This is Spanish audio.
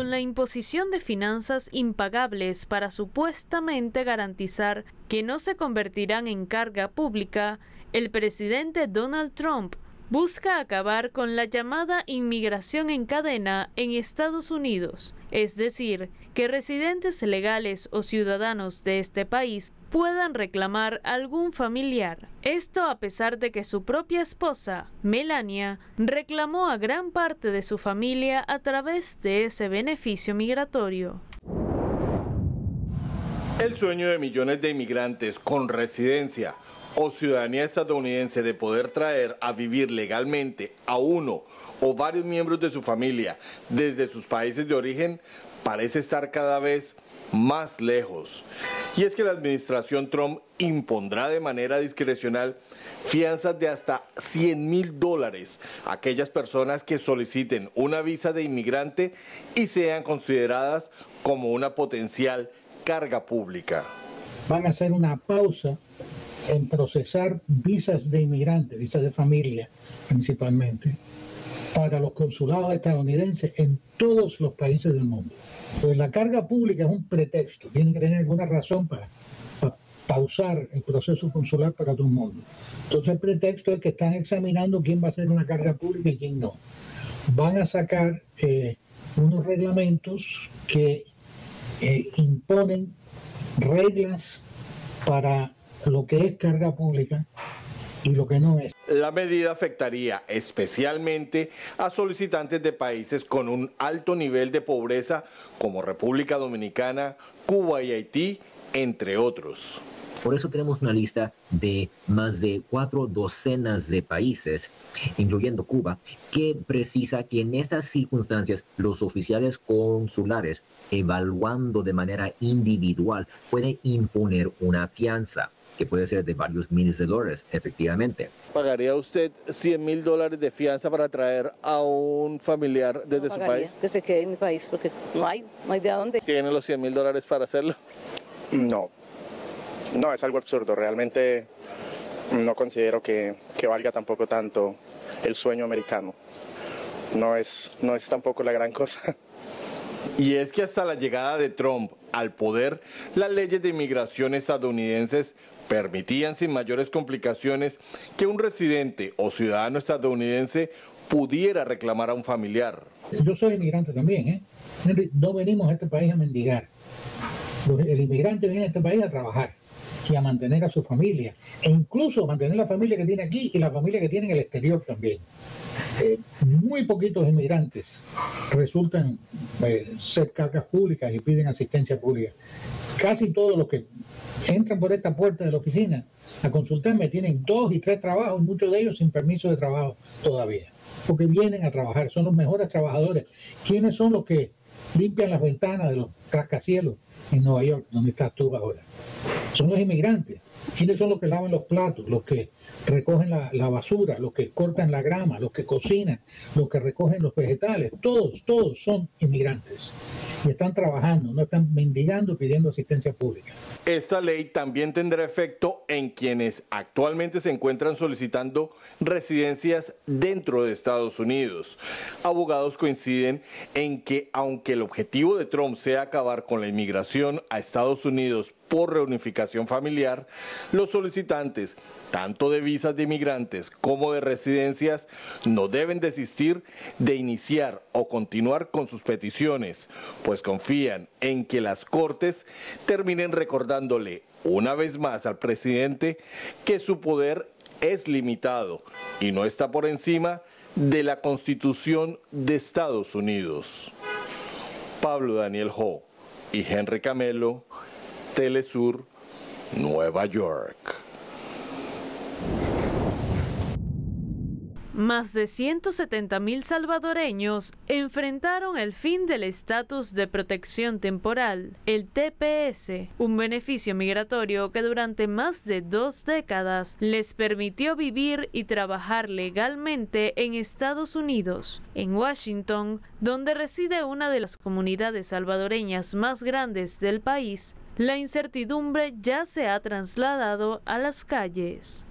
con la imposición de finanzas impagables para supuestamente garantizar que no se convertirán en carga pública, el presidente Donald Trump busca acabar con la llamada inmigración en cadena en Estados Unidos, es decir, que residentes legales o ciudadanos de este país puedan reclamar algún familiar. Esto a pesar de que su propia esposa, Melania, reclamó a gran parte de su familia a través de ese beneficio migratorio. El sueño de millones de inmigrantes con residencia o ciudadanía estadounidense de poder traer a vivir legalmente a uno o varios miembros de su familia desde sus países de origen parece estar cada vez más lejos. Y es que la administración Trump impondrá de manera discrecional fianzas de hasta $100,000 a aquellas personas que soliciten una visa de inmigrante y sean consideradas como una potencial carga pública. Van a hacer una pausa en procesar visas de inmigrantes, visas de familia principalmente, para los consulados estadounidenses en todos los países del mundo. Pues la carga pública es un pretexto, tienen que tener alguna razón para pausar el proceso consular para todo el mundo. Entonces el pretexto es que están examinando quién va a ser una carga pública y quién no. Van a sacar unos reglamentos que imponen reglas para lo que es carga pública y lo que no es. La medida afectaría especialmente a solicitantes de países con un alto nivel de pobreza como República Dominicana, Cuba y Haití, entre otros. Por eso tenemos una lista de más de 4 docenas de países, incluyendo Cuba, que precisa que en estas circunstancias los oficiales consulares, evaluando de manera individual, pueden imponer una fianza que puede ser de varios miles de dólares, efectivamente. ¿Pagaría usted $100,000 de fianza para traer a un familiar desde su país? Que se quede en mi país, porque no hay de dónde. ¿Tiene los $100,000 para hacerlo? No, es algo absurdo. Realmente no considero que valga tampoco tanto el sueño americano. No es tampoco la gran cosa. Y es que hasta la llegada de Trump al poder, las leyes de inmigración estadounidenses permitían sin mayores complicaciones que un residente o ciudadano estadounidense pudiera reclamar a un familiar. Yo soy inmigrante también, no venimos a este país a mendigar. El inmigrante viene a este país a trabajar y a mantener a su familia, e incluso mantener la familia que tiene aquí y la familia que tiene en el exterior también. Muy poquitos inmigrantes resultan ser cargas públicas y piden asistencia pública. Casi todos los que entran por esta puerta de la oficina a consultarme tienen 2 y 3 trabajos, muchos de ellos sin permiso de trabajo todavía, porque vienen a trabajar, son los mejores trabajadores. ¿Quiénes son los que limpian las ventanas de los rascacielos en Nueva York, donde estás tú ahora? Son los inmigrantes. ¿Quiénes son los que lavan los platos, los que recogen la basura, los que cortan la grama, los que cocinan, los que recogen los vegetales? Todos son inmigrantes y están trabajando, no están mendigando pidiendo asistencia pública. Esta ley también tendrá efecto en quienes actualmente se encuentran solicitando residencias dentro de Estados Unidos. Abogados coinciden en que aunque el objetivo de Trump sea acabar con la inmigración a Estados Unidos por reunificación familiar, los solicitantes, tanto de visas de inmigrantes como de residencias, no deben desistir de iniciar o continuar con sus peticiones, pues confían en que las Cortes terminen recordándole una vez más al presidente que su poder es limitado y no está por encima de la Constitución de Estados Unidos. Pablo Daniel Ho y Henry Camelo, Telesur, Nueva York. Más de 170,000 salvadoreños enfrentaron el fin del estatus de protección temporal, el TPS, un beneficio migratorio que durante más de 2 décadas les permitió vivir y trabajar legalmente en Estados Unidos. En Washington, donde reside una de las comunidades salvadoreñas más grandes del país, la incertidumbre ya se ha trasladado a las calles.